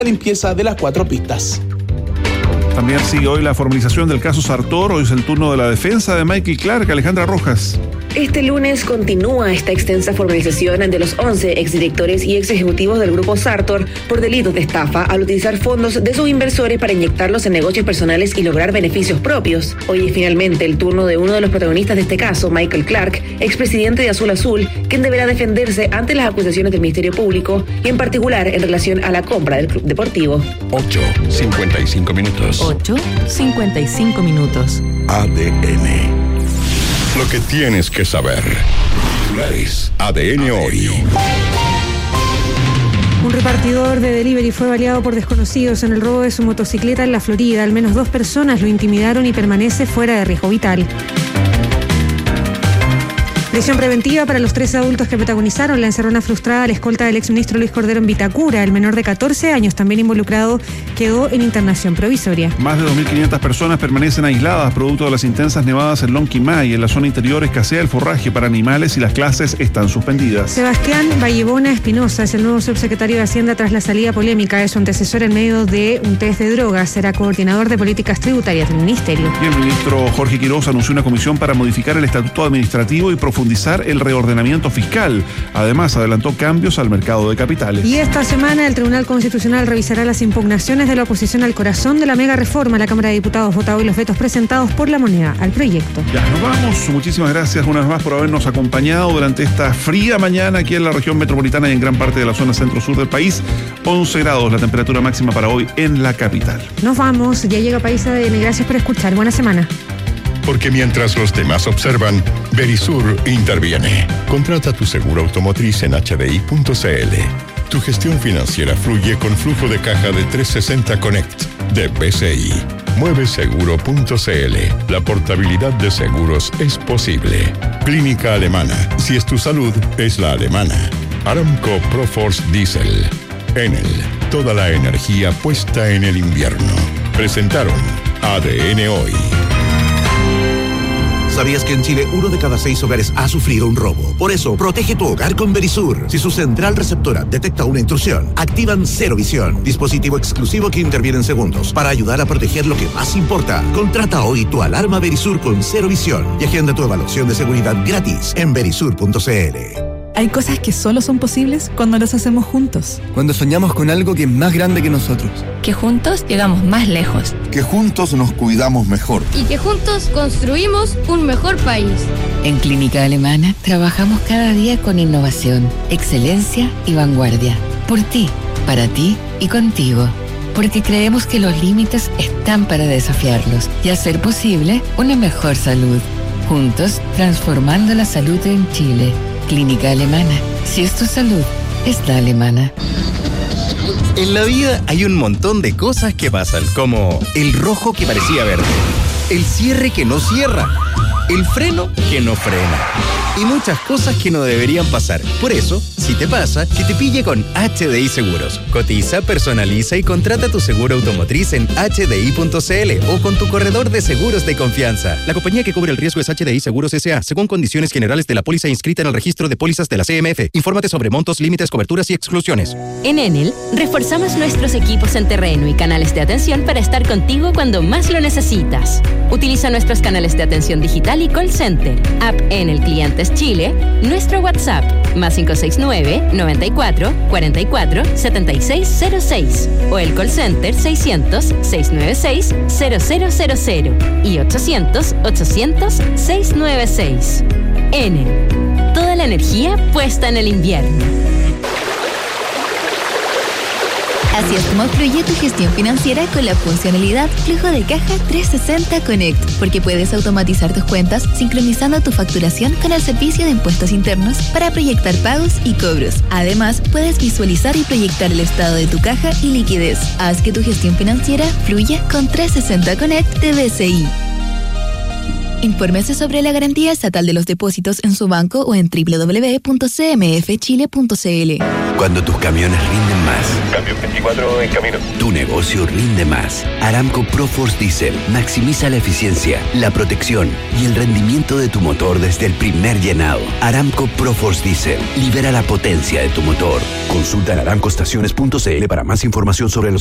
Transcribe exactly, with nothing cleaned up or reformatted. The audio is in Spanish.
limpieza de las cuatro pistas. También sigue hoy la formalización del caso Sartor. Hoy es el turno de la defensa de Michael Clark. Alejandra Rojas. Este lunes continúa esta extensa formalización de los once exdirectores y exejecutivos del grupo Sartor por delitos de estafa al utilizar fondos de sus inversores para inyectarlos en negocios personales y lograr beneficios propios. Hoy es finalmente el turno de uno de los protagonistas de este caso, Michael Clark, expresidente de Azul Azul, quien deberá defenderse ante las acusaciones del Ministerio Público y en particular en relación a la compra del club deportivo. ocho cincuenta y cinco minutos. ocho cincuenta y cinco minutos. A D N. Lo que tienes que saber. A D N hoy. Un repartidor de delivery fue baleado por desconocidos en el robo de su motocicleta en la Florida. Al menos dos personas lo intimidaron y permanece fuera de riesgo vital. Prisión preventiva para los tres adultos que protagonizaron la encerrona frustrada a la escolta del exministro Luis Cordero en Vitacura. El menor de catorce años, también involucrado, quedó en internación provisoria. Más de dos mil quinientas personas permanecen aisladas producto de las intensas nevadas en Lonquimay. En la zona interior escasea el forraje para animales y las clases están suspendidas. Sebastián Vallebona Espinosa es el nuevo subsecretario de Hacienda tras la salida polémica de su antecesor en medio de un test de drogas. Será coordinador de políticas tributarias del ministerio. Y el ministro Jorge Quiroz anunció una comisión para modificar el estatuto administrativo y profundizar el reordenamiento fiscal. Además, adelantó cambios al mercado de capitales. Y esta semana el Tribunal Constitucional revisará las impugnaciones de la oposición al corazón de la mega reforma. La Cámara de Diputados vota hoy los vetos presentados por La Moneda al proyecto. Ya nos vamos. Muchísimas gracias una vez más por habernos acompañado durante esta fría mañana aquí en la región metropolitana y en gran parte de la zona centro-sur del país. once grados la temperatura máxima para hoy en la capital. Nos vamos. Ya llega País A D N. Gracias por escuchar. Buena semana. Porque mientras los demás observan, Verisur interviene. Contrata tu seguro automotriz en H D I punto C L. Tu gestión financiera fluye con flujo de caja de trescientos sesenta Connect de B C I. Mueve seguro punto C L. La portabilidad de seguros es posible. Clínica Alemana. Si es tu salud, es la alemana. Aramco Proforce Diesel. Enel. Toda la energía puesta en el invierno. Presentaron A D N Hoy. ¿Sabías que en Chile uno de cada seis hogares ha sufrido un robo? Por eso, protege tu hogar con Verisur. Si su central receptora detecta una intrusión, activan Cero Visión, dispositivo exclusivo que interviene en segundos para ayudar a proteger lo que más importa. Contrata hoy tu alarma Verisur con Cero Visión y agenda tu evaluación de seguridad gratis en verisur punto C L. Hay cosas que solo son posibles cuando las hacemos juntos. Cuando soñamos con algo que es más grande que nosotros. Que juntos llegamos más lejos. Que juntos nos cuidamos mejor. Y que juntos construimos un mejor país. En Clínica Alemana trabajamos cada día con innovación, excelencia y vanguardia. Por ti, para ti y contigo. Porque creemos que los límites están para desafiarlos y hacer posible una mejor salud. Juntos, transformando la salud en Chile. Clínica Alemana. Si es tu salud, es la alemana. En la vida hay un montón de cosas que pasan, como el rojo que parecía verde, el cierre que no cierra, el freno que no frena y muchas cosas que no deberían pasar. Por eso, si te pasa, que te pille con H D I Seguros. Cotiza, personaliza y contrata tu seguro automotriz en H D I punto C L o con tu corredor de seguros de confianza. La compañía que cubre el riesgo es H D I Seguros S A, según condiciones generales de la póliza inscrita en el registro de pólizas de la C M F. Infórmate sobre montos, límites, coberturas y exclusiones. En Enel, reforzamos nuestros equipos en terreno y canales de atención para estar contigo cuando más lo necesitas. Utiliza nuestros canales de atención digital y call center, app Enel Clientes Chile, nuestro WhatsApp, más cinco seis nueve, noventa y cuatro, cuarenta y cuatro, setenta y seis cero seis o el call center seiscientos, seiscientos noventa y seis, cero cero cero cero y ochocientos, ochocientos, seiscientos noventa y seis. Enel, toda la energía puesta en el invierno. Así es como fluye tu gestión financiera con la funcionalidad Flujo de Caja trescientos sesenta Connect, porque puedes automatizar tus cuentas sincronizando tu facturación con el servicio de impuestos internos para proyectar pagos y cobros. Además, puedes visualizar y proyectar el estado de tu caja y liquidez. Haz que tu gestión financiera fluya con trescientos sesenta Connect de B C I. Infórmese sobre la garantía estatal de los depósitos en su banco o en doble u doble u doble u punto c m f chile punto c l. Cuando tus camiones rinden más. Cambio veinticuatro en camino. Tu negocio rinde más. Aramco ProForce Diesel maximiza la eficiencia, la protección y el rendimiento de tu motor desde el primer llenado. Aramco ProForce Diesel libera la potencia de tu motor. Consulta en aramcoestaciones punto c l para más información sobre los